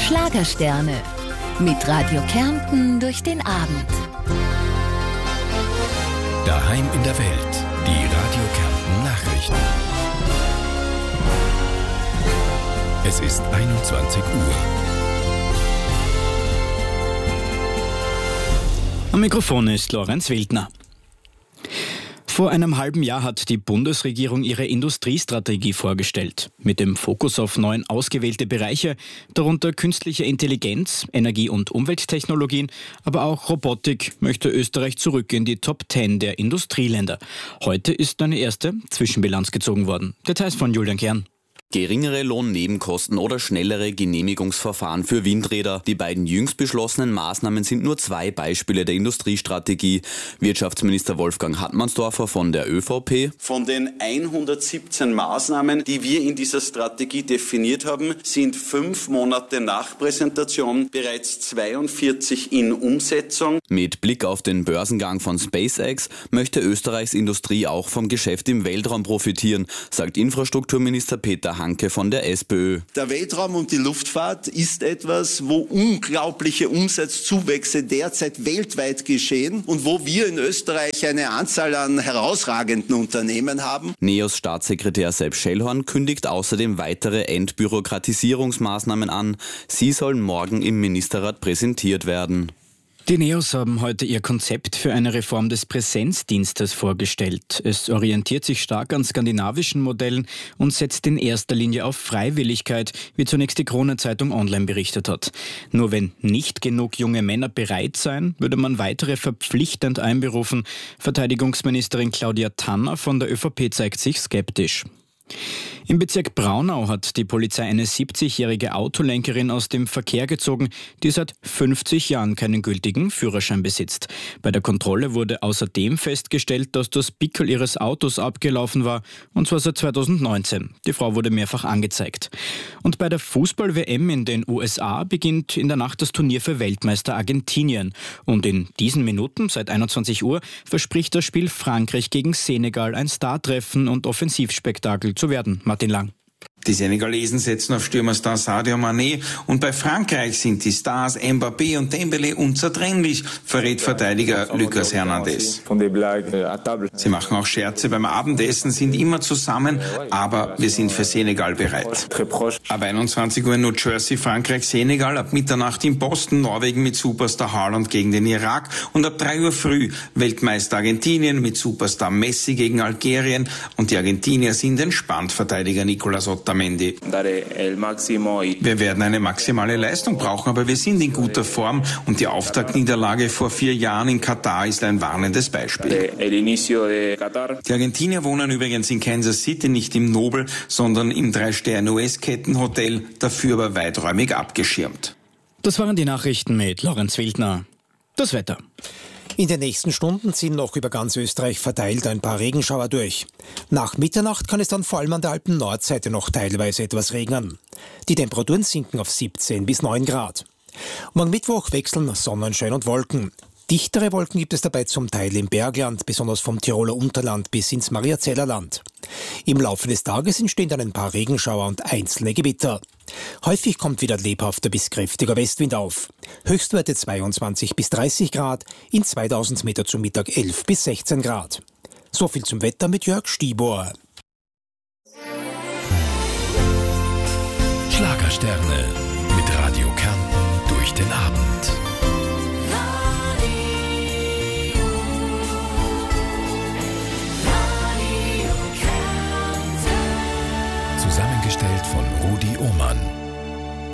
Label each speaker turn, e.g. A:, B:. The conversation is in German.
A: Schlagersterne. Mit Radio Kärnten durch den Abend.
B: Daheim in der Welt. Die Radio Kärnten Nachrichten. Es ist 21 Uhr.
C: Am Mikrofon ist Lorenz Wildner. Vor einem halben Jahr hat die Bundesregierung ihre Industriestrategie vorgestellt. Mit dem Fokus auf 9 ausgewählte Bereiche, darunter künstliche Intelligenz, Energie- und Umwelttechnologien, aber auch Robotik, möchte Österreich zurück in die Top 10 der Industrieländer. Heute ist eine erste Zwischenbilanz gezogen worden. Details von Julian Kern.
D: Geringere Lohnnebenkosten oder schnellere Genehmigungsverfahren für Windräder. Die beiden jüngst beschlossenen Maßnahmen sind nur 2 Beispiele der Industriestrategie. Wirtschaftsminister Wolfgang Hartmannsdorfer von der ÖVP.
E: Von den 117 Maßnahmen, die wir in dieser Strategie definiert haben, sind 5 Monate nach Präsentation bereits 42 in Umsetzung.
D: Mit Blick auf den Börsengang von SpaceX möchte Österreichs Industrie auch vom Geschäft im Weltraum profitieren, sagt Infrastrukturminister Peter Hanke von der SPÖ.
F: Der Weltraum und die Luftfahrt ist etwas, wo unglaubliche Umsatzzuwächse derzeit weltweit geschehen und wo wir in Österreich eine Anzahl an herausragenden Unternehmen haben.
D: NEOS Staatssekretär Sepp Schellhorn kündigt außerdem weitere Entbürokratisierungsmaßnahmen an. Sie sollen morgen im Ministerrat präsentiert werden.
C: Die NEOS haben heute ihr Konzept für eine Reform des Präsenzdienstes vorgestellt. Es orientiert sich stark an skandinavischen Modellen und setzt in erster Linie auf Freiwilligkeit, wie zunächst die Kronenzeitung online berichtet hat. Nur wenn nicht genug junge Männer bereit seien, würde man weitere verpflichtend einberufen. Verteidigungsministerin Claudia Tanner von der ÖVP zeigt sich skeptisch. Im Bezirk Braunau hat die Polizei eine 70-jährige Autolenkerin aus dem Verkehr gezogen, die seit 50 Jahren keinen gültigen Führerschein besitzt. Bei der Kontrolle wurde außerdem festgestellt, dass das Pickel ihres Autos abgelaufen war, und zwar seit 2019. Die Frau wurde mehrfach angezeigt. Und bei der Fußball-WM in den USA beginnt in der Nacht das Turnier für Weltmeister Argentinien. Und in diesen Minuten, seit 21 Uhr, verspricht das Spiel Frankreich gegen Senegal ein Startreffen und Offensivspektakel zu werden. Martin Lang.
G: Die Senegalesen setzen auf Stürmerstar Sadio Mané und bei Frankreich sind die Stars Mbappé und Dembélé unzertrennlich, verrät Verteidiger Lucas Hernandez. Sie machen auch Scherze beim Abendessen, sind immer zusammen, aber wir sind für Senegal bereit. Ab 21 Uhr in New Jersey, Frankreich, Senegal, ab Mitternacht in Boston, Norwegen mit Superstar Haaland gegen den Irak und ab 3 Uhr früh Weltmeister Argentinien mit Superstar Messi gegen Algerien und die Argentinier sind entspannt, Verteidiger Nicolas Otamendi. Wir werden eine maximale Leistung brauchen, aber wir sind in guter Form und die Auftaktniederlage vor 4 Jahren in Katar ist ein warnendes Beispiel. Die Argentinier wohnen übrigens in Kansas City, nicht im Nobel, sondern im 3-Sterne-US-Kettenhotel, dafür aber weiträumig abgeschirmt.
C: Das waren die Nachrichten mit Lorenz Wildner. Das Wetter.
H: In den nächsten Stunden ziehen noch über ganz Österreich verteilt ein paar Regenschauer durch. Nach Mitternacht kann es dann vor allem an der Alpen-Nordseite noch teilweise etwas regnen. Die Temperaturen sinken auf 17 bis 9 Grad. Und am Mittwoch wechseln Sonnenschein und Wolken. Dichtere Wolken gibt es dabei zum Teil im Bergland, besonders vom Tiroler Unterland bis ins Mariazellerland. Im Laufe des Tages entstehen dann ein paar Regenschauer und einzelne Gewitter. Häufig kommt wieder lebhafter bis kräftiger Westwind auf. Höchstwerte 22 bis 30 Grad, in 2000 Meter zum Mittag 11 bis 16 Grad. So viel zum Wetter mit Jörg Stibor.
B: Schlagersterne mit Radio Kärnten durch den Abend. Zusammengestellt von Rudi Ohmann.